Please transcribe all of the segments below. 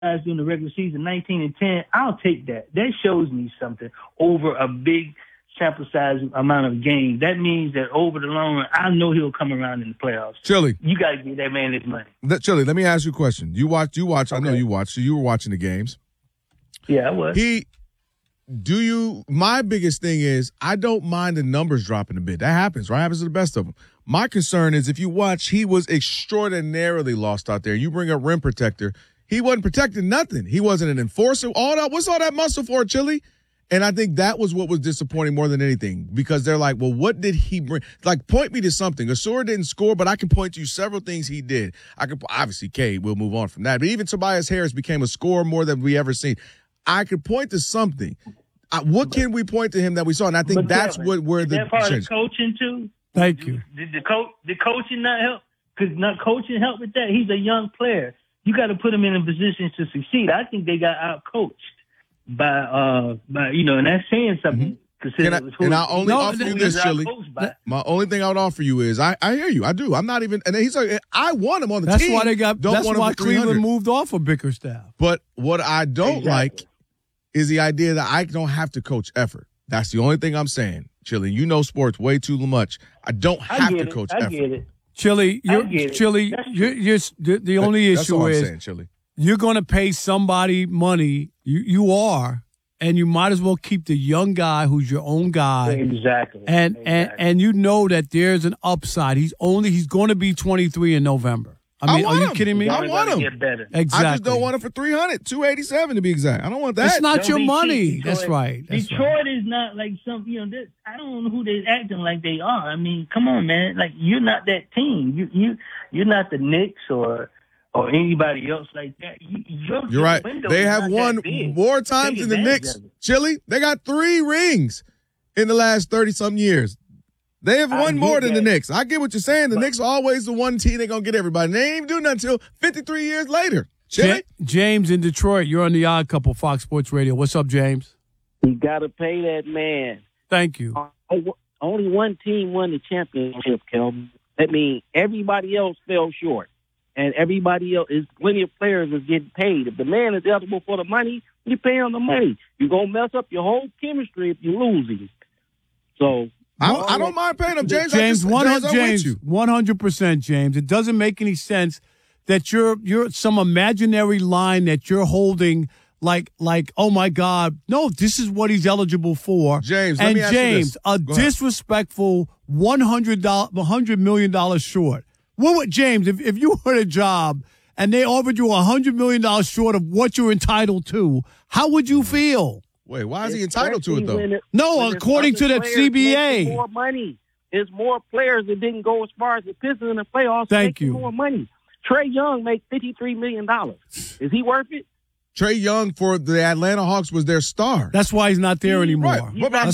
during the regular season, 19-10, I'll take that. That shows me something over a big sample size amount of games. That means that over the long run, I know he'll come around in the playoffs. Chili, you got to give that man his money. Chili, let me ask you a question. You watch. Okay. I know you watch. So you were watching the games. Yeah, I was. My biggest thing is I don't mind the numbers dropping a bit. That happens, right? Happens to the best of them. My concern is if you watch, he was extraordinarily lost out there. You bring a rim protector. He wasn't protecting nothing. He wasn't an enforcer. What's all that muscle for, Chili? And I think that was what was disappointing more than anything because they're like, well, what did he bring? Like, point me to something. Ausar didn't score, but I can point to you several things he did. Obviously, Cade, we'll move on from that. But even Tobias Harris became a scorer more than we ever seen. I could point to something. What can we point to him that we saw? And I think that's where the part of coaching too. Thank you. Did coaching not help? Because not coaching help with that. He's a young player. You got to put him in a position to succeed. I think they got out coached by and that's saying something. And I only offer you this, Chili. My only thing I would offer you is I hear you. I do. I'm not even. And he's like, I want him on the team. That's why Cleveland moved off of Bickerstaff. But what I don't like is the idea that I don't have to coach effort. That's the only thing I'm saying, Chili. You know sports way too much. I don't have to coach effort. I get it. Chili, the only issue is saying, Chili. You're going to pay somebody money. You are, and you might as well keep the young guy who's your own guy. Exactly. And you know that there's an upside. He's going to be 23 in November. I mean, are you kidding me? I want him. Exactly. I just don't want him for $300, $287 to be exact. I don't want that. It's not your money. That's right. Detroit is not like some. I don't know who they're acting like they are. I mean, come on, man. Like you're not that team. You're not the Knicks or anybody else like that. You're right. They have won more times than the Knicks. Chili, they got 3 rings in the last 30-something years. They have won more than the Knicks. I get what you're saying. The Knicks are always the one team they're going to get everybody. They ain't even do nothing until 53 years later. James in Detroit, you're on the Odd Couple, Fox Sports Radio. What's up, James? You got to pay that man. Thank you. Only one team won the championship, Kelvin. That means everybody else fell short. And everybody else, plenty of players is getting paid. If the man is eligible for the money, you pay him the money. You're going to mess up your whole chemistry if you lose him. So I don't mind paying him, James. James, 100%, James. It doesn't make any sense that you're some imaginary line that you're holding like, oh my God, no, this is what he's eligible for. James, let me ask you this. A disrespectful $100 million short. What would James, if you were at a job and they offered you $100 million short of what you're entitled to, how would you feel? Wait, why is he entitled to it, though? No, according to the CBA. More money. There's more players that didn't go as far as the Pistons in the playoffs. Thank you. More money. Trae Young made $53 million. Is he worth it? Trae Young for the Atlanta Hawks was their star. That's why he's not there anymore. Right. But I'm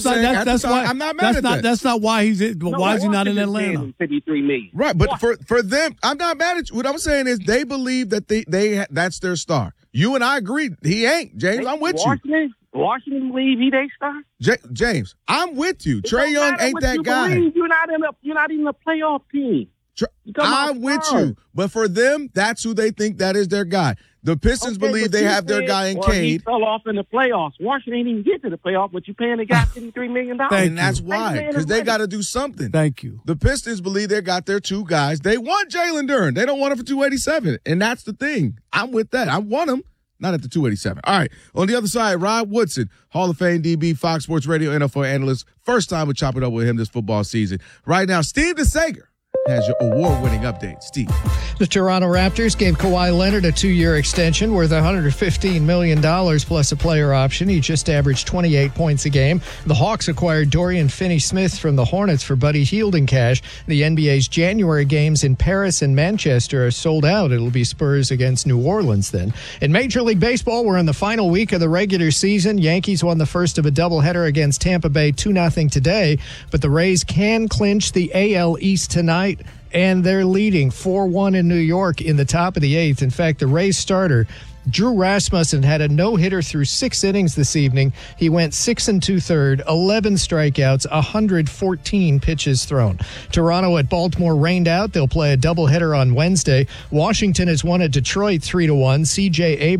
not mad at that. That's not why he's in. Why is he not in Atlanta? $53 million. Right, but for them, I'm not mad at you. What I'm saying is they believe that they that's their star. You and I agree. He ain't, James. I'm with you. Washington believe he their star. James, I'm with you. Trae Young ain't that guy. You're not in a playoff team. I'm with you. But for them, that's who they think that is their guy. The Pistons believe they have their guy in Cade. He fell off in the playoffs. Washington ain't even get to the playoffs, but you paying the guy $53 million. And that's why, because they got to do something. Thank you. The Pistons believe they got their 2 guys. They want Jalen Duren. They don't want him for $287. And that's the thing. I'm with that. I want him. Not at the $287. All right. On the other side, Rod Woodson, Hall of Fame DB, Fox Sports Radio NFL analyst. First time we chop it up with him this football season. Right now, Steve DeSager has your award-winning update. Steve. The Toronto Raptors gave Kawhi Leonard a 2-year extension worth $115 million plus a player option. He just averaged 28 points a game. The Hawks acquired Dorian Finney-Smith from the Hornets for Buddy Hield in cash. The NBA's January games in Paris and Manchester are sold out. It'll be Spurs against New Orleans then. In Major League Baseball, we're in the final week of the regular season. Yankees won the first of a doubleheader against Tampa Bay 2-0 today, but the Rays can clinch the AL East tonight. And they're leading 4-1 in New York in the top of the 8th. In fact, the Rays starter Drew Rasmussen had a no-hitter through 6 innings this evening. He went 6 2/3, 11 strikeouts, 114 pitches thrown. Toronto at Baltimore rained out. They'll play a doubleheader on Wednesday. Washington has won at Detroit 3-1. C.J.